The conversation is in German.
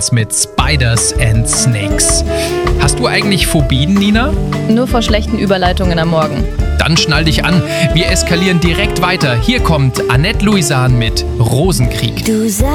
mit Spiders and Snakes. Hast du eigentlich Phobien, Nina? Nur vor schlechten Überleitungen am Morgen. Dann schnall dich an. Wir eskalieren direkt weiter. Hier kommt Annette Louisan mit Rosenkrieg.